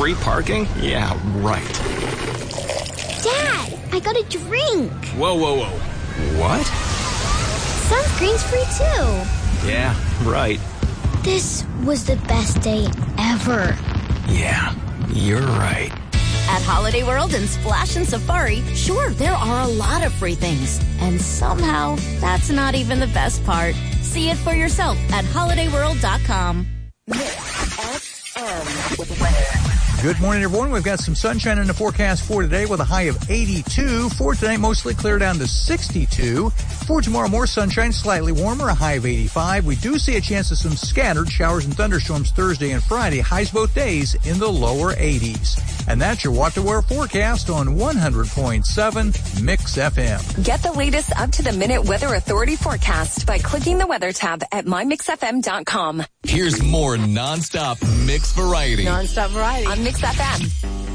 Free parking? Yeah, right. Dad, I got a drink. Whoa. What? Sunscreen's free too. Yeah, right. This was the best day ever. Yeah, you're right. At Holiday World and Splash and Safari, sure, there are a lot of free things. And somehow, that's not even the best part. See it for yourself at holidayworld.com. FM with weather. Good morning, everyone. We've got some sunshine in the forecast for today with a high of 82. For tonight, mostly clear down to 62. For tomorrow, more sunshine, slightly warmer, a high of 85. We do see a chance of some scattered showers and thunderstorms Thursday and Friday. Highs both days in the lower 80s. And that's your What to Wear forecast on 100.7 Mix FM. Get the latest up-to-the-minute Weather Authority forecast by clicking the weather tab at mymixfm.com. Here's more nonstop mix variety. Nonstop variety on Mix FM.